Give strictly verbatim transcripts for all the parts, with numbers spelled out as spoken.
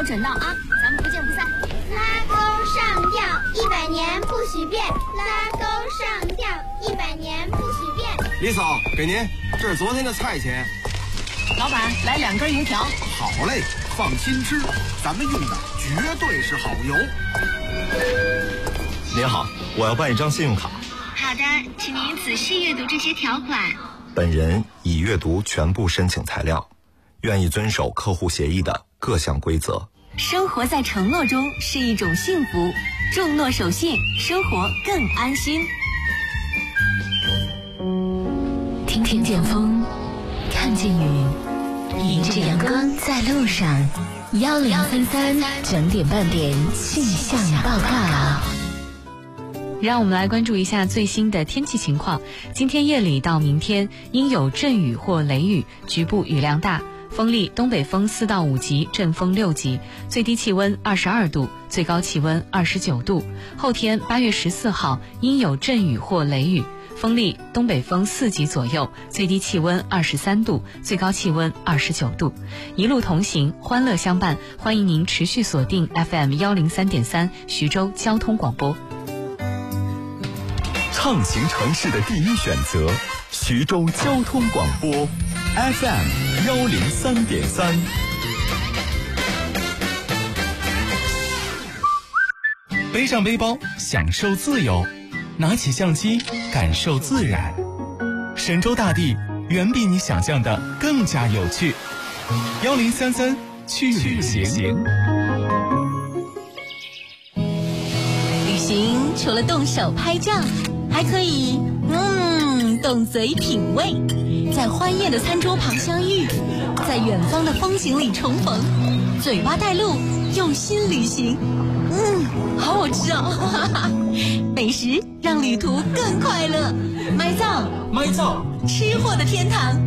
准到啊，咱们不见不散。 拉钩上吊，一百年不许变。拉钩上吊，一百年不许变。 李嫂，给您，这是昨天的菜钱。 老板，来两根油条。 好嘞，放心吃，咱们用的绝对是好油。 您好，我要办一张信用卡。 好的，请您仔细阅读这些条款。 本人已阅读全部申请材料，愿意遵守客户协议的各项规则。 生活在承诺中是一种幸福，重诺守信，生活更安心。 听听见风，看见雨，迎着阳光在路上。幺零三三整点半点气象报告。 让我们来关注一下最新的天气情况。今天夜里到明天应有阵雨或雷雨，局部雨量大，风力东北风四到五级，阵风六级，最低气温二十二度，最高气温二十九度。后天八月十四号应有阵雨或雷雨，风力东北风四级左右，最低气温二十三度，最高气温二十九度。一路同行，欢乐相伴，欢迎您持续锁定 F M 一零三点三徐州交通广播。 畅行城市的第一选择，徐州交通广播 F M 幺零三点三。背上背包，享受自由；拿起相机，感受自然。神州大地远比你想象的更加有趣。幺零三三去旅行。 旅行除了动手拍照，还可以嗯动嘴品味，在欢宴的餐桌旁相遇，在远方的风景里重逢，嘴巴带路，用心旅行。嗯，好好吃哦！美食让旅途更快乐。麦灶， 麦灶， 吃货的天堂。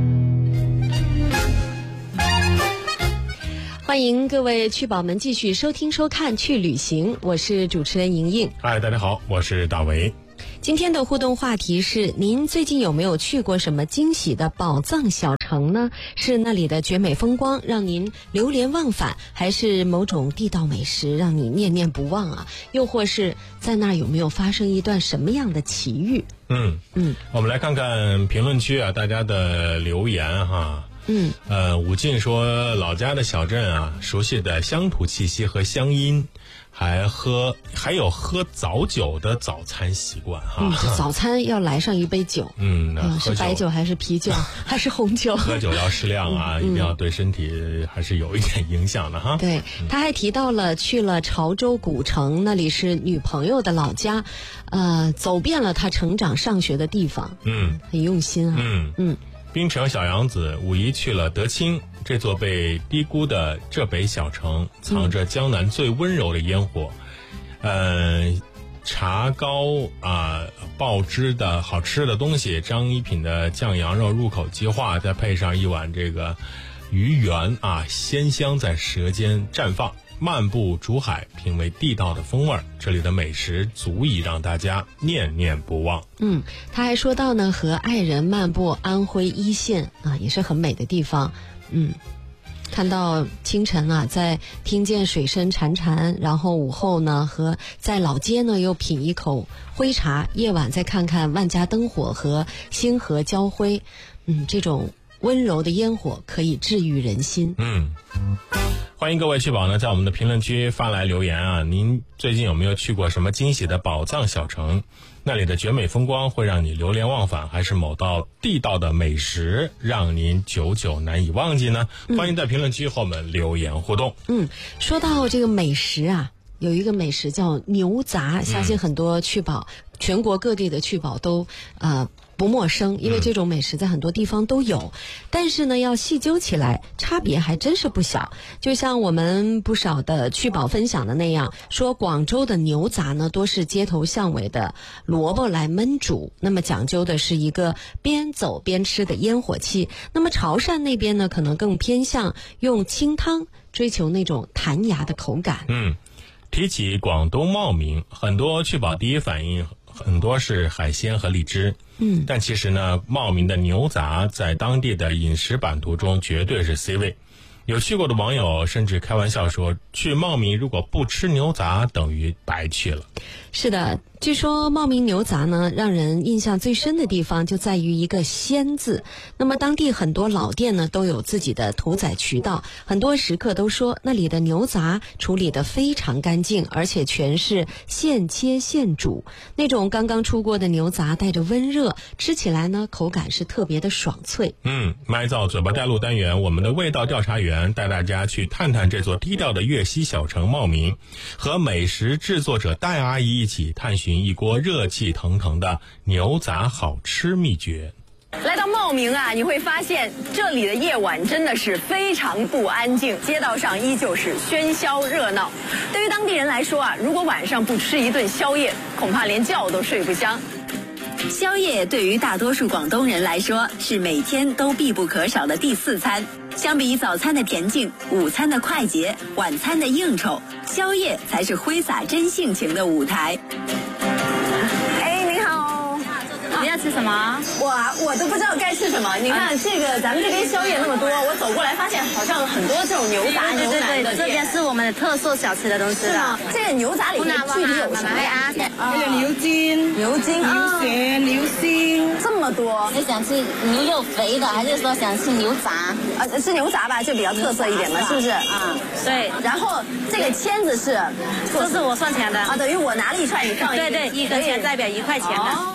欢迎各位趣宝们继续收听收看去旅行，我是主持人莹莹。 嗨，大家好，我是大为。 今天的互动话题是：您最近有没有去过什么惊喜的宝藏小城呢？是那里的绝美风光让您流连忘返，还是某种地道美食让你念念不忘啊？又或是在那儿有没有发生一段什么样的奇遇？ 嗯嗯，我们来看看评论区啊，大家的留言哈。 嗯， 呃，武进说老家的小镇啊，熟悉的乡土气息和乡音，还喝还有喝早酒的早餐习惯哈。 嗯，早餐要来上一杯酒。 嗯， 嗯是白酒还是啤酒还是红酒？ 喝酒要适量啊，嗯、一定要对身体还是有一点影响的哈。 对，他还提到了去了潮州古城，那里是女朋友的老家，呃，走遍了他成长上学的地方。 嗯， 很用心啊。 嗯嗯。滨城小杨子五一去了德清，这座被低估的浙北小城，藏着江南最温柔的烟火。嗯、呃，茶糕啊、呃，爆汁的好吃的东西，张一品的酱羊肉入口即化，再配上一碗这个鱼圆啊，鲜香在舌尖绽放。漫步竹海，品味地道的风味，这里的美食足以让大家念念不忘。 嗯，他还说到呢，和爱人漫步安徽一线啊，也是很美的地方。嗯，看到清晨啊，在听见水声潺潺，然后午后呢，和在老街呢又品一口灰茶，夜晚再看看万家灯火和星河交辉。嗯，这种温柔的烟火可以治愈人心。 嗯。欢迎各位趣宝呢，在我们的评论区发来留言啊！您最近有没有去过什么惊喜的宝藏小城？那里的绝美风光会让你流连忘返，还是某道地道的美食让您久久难以忘记呢？嗯、欢迎在评论区和我们留言互动。 嗯，说到这个美食啊，有一个美食叫牛杂，相信很多趣宝、嗯、全国各地的趣宝都呃。不陌生，因为这种美食在很多地方都有、嗯、但是呢要细究起来差别还真是不小。就像我们不少的趣宝分享的那样，说广州的牛杂呢多是街头巷尾的萝卜来焖煮，那么讲究的是一个边走边吃的烟火气。那么潮汕那边呢可能更偏向用清汤，追求那种弹牙的口感。 嗯，提起广东茂名，很多趣宝第一反应很多是海鲜和荔枝， 嗯， 但其实呢，茂名的牛杂在当地的饮食版图中绝对是 C 位。 有去过的网友甚至开玩笑说，去茂名如果不吃牛杂，等于白去了。 是的，据说茂名牛杂呢，让人印象最深的地方就在于一个鲜字。那么当地很多老店呢都有自己的屠宰渠道，很多食客都说那里的牛杂处理得非常干净，而且全是现切现煮，那种刚刚出锅的牛杂带着温热，吃起来呢口感是特别的爽脆。 嗯，麦噪嘴巴带路单元，我们的味道调查员带大家去探探这座低调的粤西小城茂名，和美食制作者戴阿姨一起探寻一锅热气腾腾的牛杂好吃秘诀。 来到茂名啊，你会发现这里的夜晚真的是非常不安静，街道上依旧是喧嚣热闹。对于当地人来说啊，如果晚上不吃一顿宵夜，恐怕连觉都睡不香。 宵夜对于大多数广东人来说是每天都必不可少的第四餐。相比早餐的恬静，午餐的快捷，晚餐的应酬，宵夜才是挥洒真性情的舞台。 哎，你好， 你要吃什么？ 我我都不知道该吃什么。你看这个，咱们这边宵夜那么多，我走过来发现好像很多这种牛杂、牛腩的。 这边是我们的特色小吃的东西的。 这个牛杂里面具体有什么呀？ 这个牛筋、 牛筋、 牛血、牛心， 这么多。 你想吃牛肉肥的，还是说想吃牛杂？ 啊，吃牛杂吧，就比较特色一点嘛，是不是？ 啊，对。 然后这个签子是， 这是我算钱的啊，等于我拿了一串，你放一对对，一根钱代表一块钱的。 哦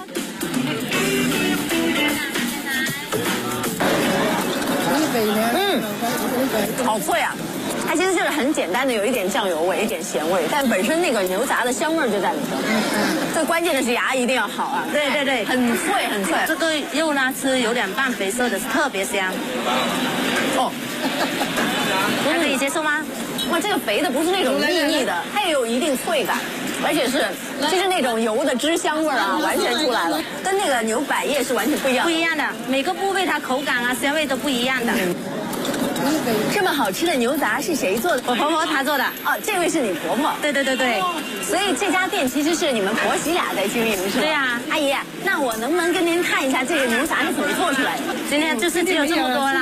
嗯，好脆啊！它其实就是很简单的，有一点酱油味，一点咸味，但本身那个牛杂的香味就在里头。嗯嗯，最关键的是牙一定要好啊！ 对对对， 很脆很脆。 这个肉呢，吃有点半肥色的，特别香。 哦， 还可以接受吗？ 哇，这个肥的不是那种腻腻的，它也有一定脆感，而且是就是那种油的汁香味啊，完全出来了，跟那个牛百叶是完全不一样的。 不一样的，每个部位它口感啊、鲜味都不一样的。 嗯这么好吃的牛杂是谁做的？ 我婆婆她做的。 哦，这位是你婆婆？ 对对对对。 哦，所以这家店其实是你们婆媳俩在经营，是吧？ 对啊。 阿姨，那我能不能跟您看一下这个牛杂是怎么做出来的？ 今天就是只有这么多了。